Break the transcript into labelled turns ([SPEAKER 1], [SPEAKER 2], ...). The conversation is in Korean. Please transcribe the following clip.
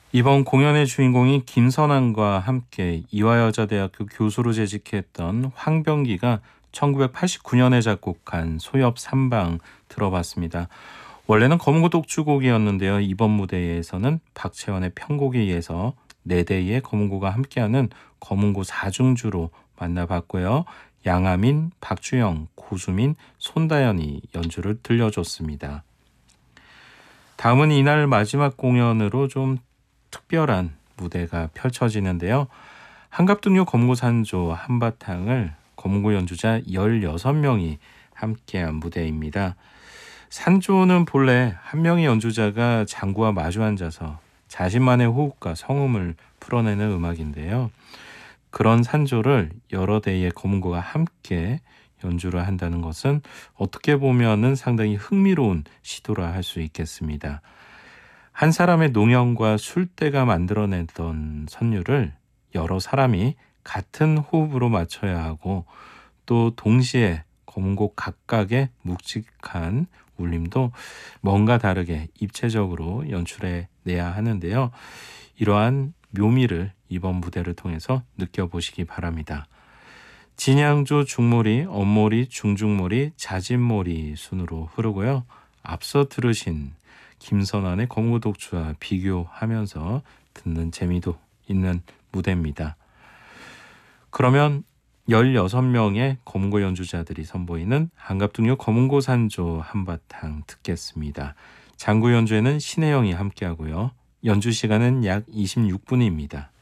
[SPEAKER 1] 이번 공연의 주인공이 김선환과 함께 이화여자대학교 교수로 재직했던 황병기가 1989년에 작곡한 소엽 삼방 들어봤습니다. 원래는 검은고 독주곡이었는데요. 이번 무대에서는 박채원의 편곡에 의해서 4대의 검은고가 함께하는 검은고 사중주로 만나봤고요. 양하민, 박주영, 고수민, 손다연이 연주를 들려줬습니다. 다음은 이날 마지막 공연으로 좀 특별한 무대가 펼쳐지는데요. 한갑등요 검고산조 한바탕을 검고 연주자 16명이 함께한 무대입니다. 산조는 본래 한 명의 연주자가 장구와 마주 앉아서 자신만의 호흡과 성음을 풀어내는 음악인데요. 그런 산조를 여러 대의 검은고가 함께 연주를 한다는 것은 어떻게 보면은 상당히 흥미로운 시도라 할 수 있겠습니다. 한 사람의 농연과 술대가 만들어내던 선율을 여러 사람이 같은 호흡으로 맞춰야 하고 또 동시에 검은고 각각의 묵직한 울림도 뭔가 다르게 입체적으로 연출해 내야 하는데요. 이러한 묘미를 이번 무대를 통해서 느껴보시기 바랍니다. 진양조 중모리, 엄모리, 중중모리, 자진모리 순으로 흐르고요. 앞서 들으신 김선환의 검은고 독주와 비교하면서 듣는 재미도 있는 무대입니다. 그러면 16명의 검은고 연주자들이 선보이는 한갑등요 검은고 산조 한바탕 듣겠습니다. 장구 연주에는 신혜영이 함께하고요. 연주 시간은 약 26분입니다.